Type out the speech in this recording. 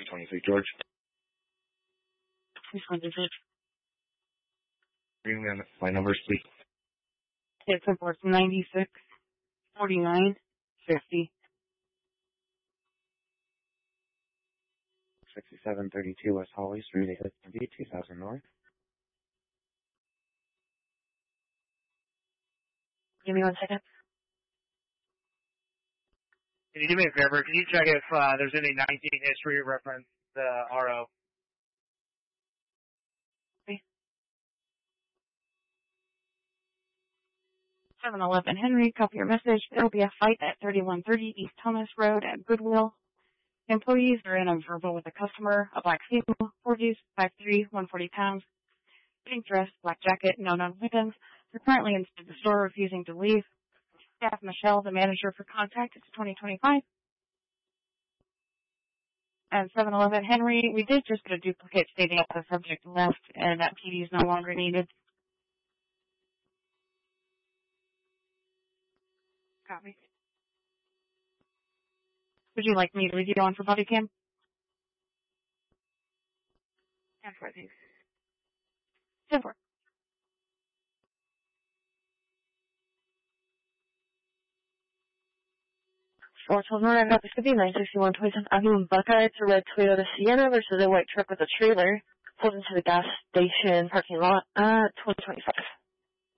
23 George. Which one is it? Bring me my numbers, please. It's for 96, 49, 50. 6732 West Holly Street, 2000 North. Give me 1 second. Can you do me a favor? Can you check if there's any 19 history reference to RO? 711 Henry, copy your message. There will be a fight at 3130 East Thomas Road at Goodwill. Employees are in a verbal with a customer, a black female, 40s, 5'3", 140 pounds, pink dress, black jacket, no known weapons. They're currently inside the store refusing to leave. Staff Michelle, the manager for contact, it's 2025. And 711 Henry, we did just get a duplicate stating that the subject left and that PD is no longer needed. Copy. Would you like me to leave you on for body cam? 10-4, thanks. 10-4. I got this could be 961 27th Avenue in Buckeye. It's a red Toyota Sienna versus a white truck with a trailer pulled into the gas station parking lot at 2025.